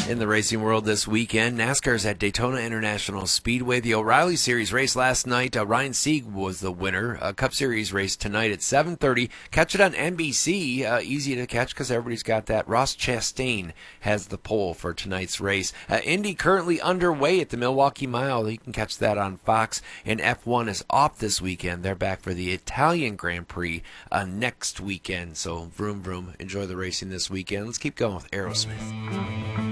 In the racing world this weekend, NASCAR's at Daytona International Speedway. The O'Reilly Series race last night, Ryan Sieg was the winner. Cup Series race tonight at 7:30. Catch it on NBC. Easy to catch because everybody's got that. Ross Chastain has the pole for tonight's race. Indy currently underway at the Milwaukee Mile. You can catch that on Fox. And F1 is off this weekend. They're back for the Italian Grand Prix next weekend. So vroom vroom. Enjoy the racing this weekend. Let's keep going with Aerosmith.